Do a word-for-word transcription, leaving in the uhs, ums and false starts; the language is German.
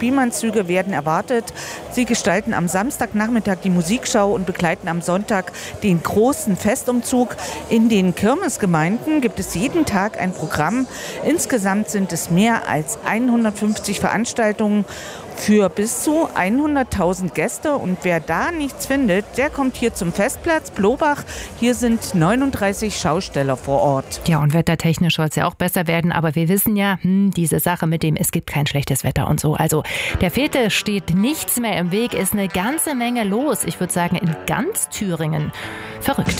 Spielmannszüge werden erwartet. Sie gestalten am Samstagnachmittag die Musikschau und begleiten am Sonntag den großen Festumzug. In den Kirmesgemeinden gibt es jeden Tag ein Programm. Insgesamt sind es mehr als hundertfünfzig Veranstaltungen für bis zu hunderttausend Gäste. Und wer da nichts findet, der kommt hier zum Festplatz Blobach. Hier sind neununddreißig Schausteller vor Ort. Ja, und wettertechnisch soll es ja auch besser werden. Aber wir wissen ja, hm, diese Sache mit dem, es gibt kein schlechtes Wetter und so. Also der Fete steht nichts mehr im Weg, ist eine ganze Menge los. Ich würde sagen, in ganz Thüringen. Verrückt.